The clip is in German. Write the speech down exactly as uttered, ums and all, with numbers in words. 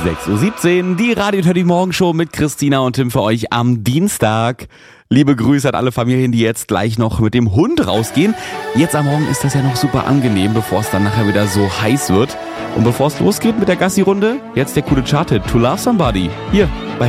sechs Uhr siebzehn, die Radio Teddy Morgenshow mit Christina und Tim für euch am Dienstag. Liebe Grüße an alle Familien, die jetzt gleich noch mit dem Hund rausgehen. Jetzt am Morgen ist das ja noch super angenehm, bevor es dann nachher wieder so heiß wird. Und bevor es losgeht mit der Gassi-Runde, jetzt der coole Chart-Hit To Love Somebody. Hier bei